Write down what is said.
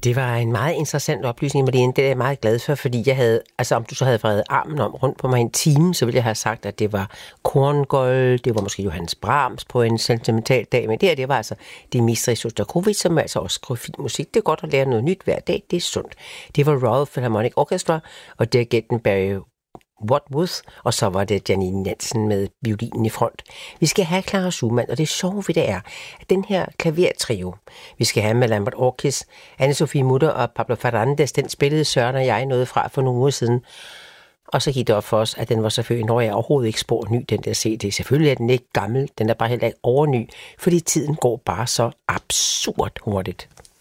Det var en meget interessant oplysning, Marlene. Det er jeg meget glad for, fordi jeg havde, altså om du så havde vredet armen om rundt på mig en time, så ville jeg have sagt, at det var Korngold, det var måske Johannes Brahms på en sentimental dag, men det var altså Dmitri Shostakovich, som altså også skrev filmmusik. Det er godt at lære noget nyt hver dag, det er sundt. Det var Royal Philharmonic Orchestra, og dirigenten Barry Wordsworth, og så var det Janine Nansen med violinen i front. Vi skal have Clara Schumann, og det sjove ved det er, at den her klavertrio, vi skal have med Lambert Orkis, Anne-Sophie Mutter og Pablo Ferrandes, den spillede Søren og jeg noget fra for nogle uger siden. Og så gik det op for os, at den var selvfølgelig, når jeg overhovedet ikke spor ny, den der CD. Selvfølgelig er den ikke gammel, den er bare heller ikke overny, fordi tiden går bare så absurd hurtigt.